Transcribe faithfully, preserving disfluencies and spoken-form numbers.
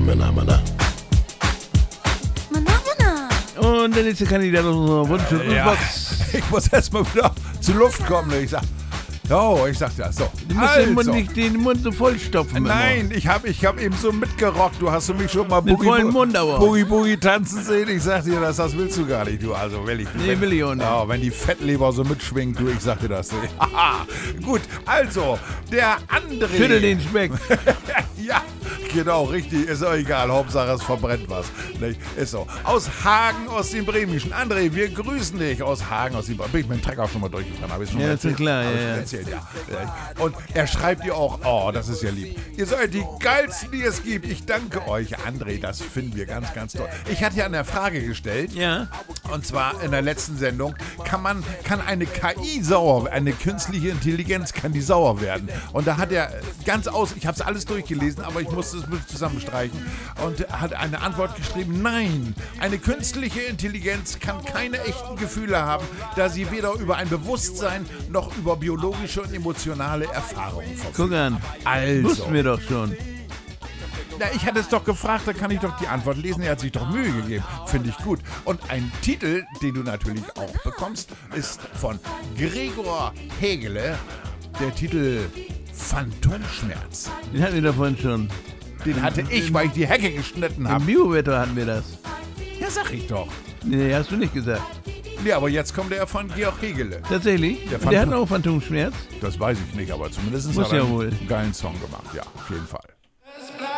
Mana, Mana. Mana, Mana. Und der nächste Kandidat auf unserer Wunsch- und Ja, Box. ich muss erstmal wieder zur Luft kommen. Ich sag, oh, ich sagte das so. Du musst den, Mund Also. nicht, den Mund so vollstopfen. Nein, ich habe ich hab eben so mitgerockt. Du hast du mich schon mal Mit Boogie vollen Boogie, Mund aber. Boogie Boogie tanzen sehen. Ich sag dir das, das willst du gar nicht, du. Also will ich nicht. Nee, will ich auch nicht. Ja, wenn die Fettleber so mitschwingt, du, ich sag dir das. Haha. Gut, also, der André. Schüttel den Speck. Ja, genau, richtig. Ist auch egal. Hauptsache, es verbrennt was. Nicht? Ist so. Aus Hagen, aus dem Bremischen. André, wir grüßen dich aus Hagen, aus dem Bremischen. Bin ich mit dem Trecker schon mal durchgefahren? Habe ich schon Ja, mal das ist erzählt? klar, Hab ich ja, schon ja. erzählt, ja. Und er schreibt dir auch, oh, das ist ja lieb. Ihr seid die geilsten, die es gibt. Ich danke euch, André. Das finden wir ganz, ganz toll. Ich hatte ja eine Frage gestellt. Ja. Und zwar in der letzten Sendung, kann man, kann eine K I sauer, eine künstliche Intelligenz, kann die sauer werden? Und da hat er ganz aus, ich habe es alles durchgelesen, aber ich musste es mit zusammenstreichen und hat eine Antwort geschrieben, nein, eine künstliche Intelligenz kann keine echten Gefühle haben, da sie weder über ein Bewusstsein noch über biologische und emotionale Erfahrungen verfügt. Guck an. Also, Wussten wir doch schon. na, ich hatte es doch gefragt, da kann ich doch die Antwort lesen. Er hat sich doch Mühe gegeben. Finde ich gut. Und ein Titel, den du natürlich auch bekommst, ist von Gregor Hegele. Der Titel Phantomschmerz. Den hatten wir davon schon. Den hatte ich, weil ich die Hecke geschnitten Im habe. Biowetter hatten wir das. Ja, sag ich doch. Nee, hast du nicht gesagt. Nee, aber jetzt kommt der von Georg Hegele. Tatsächlich? Der Der, der hat Phantom- auch Phantomschmerz. Das weiß ich nicht, aber zumindest Muss hat er ja einen wohl. geilen Song gemacht. Ja, auf jeden Fall.